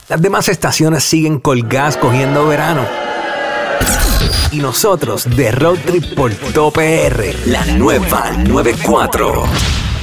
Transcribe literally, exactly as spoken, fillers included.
Las demás estaciones siguen colgadas cogiendo verano. Y nosotros de Road Trip por Top P R, la nueva noventa y cuatro.